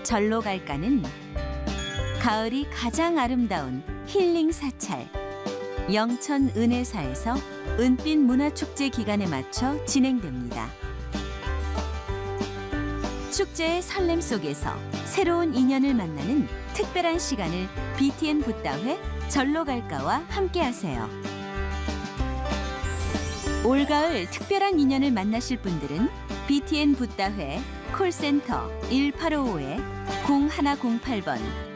절로 갈까는 가을이 가장 아름다운 힐링 사찰 영천 은혜사에서 은빛 문화축제 기간에 맞춰 진행됩니다. 축제의 설렘 속에서 새로운 인연을 만나는 특별한 시간을 BTN 붓다회 절로 갈까와 함께하세요. 올가을 특별한 인연을 만나실 분들은 BTN 붓다회 콜센터 1855-0108번